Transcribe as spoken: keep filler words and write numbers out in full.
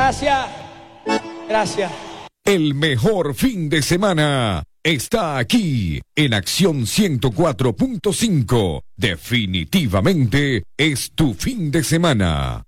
Gracias. Gracias. El mejor fin de semana está aquí en Acción ciento cuatro punto cinco. Definitivamente es tu fin de semana.